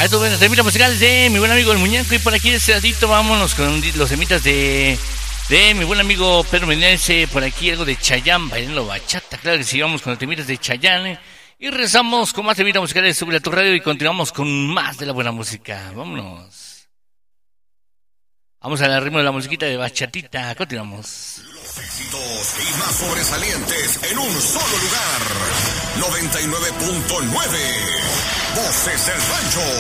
A estos buenos temitas musicales de mi buen amigo el Muñeco. Y por aquí de ese ladito vámonos con los temitas de mi buen amigo Pedro Menéndez. Por aquí algo de Chayanne, bailando bachata. Claro que sí, vamos con los temitas de Chayanne. Y rezamos con más temitas musicales sobre tu radio y continuamos con más de la buena música. Vámonos. Vamos al ritmo de la musiquita de bachatita. Continuamos. Los éxitos y más sobresalientes en un solo lugar. 99.9 Voces del Rancho.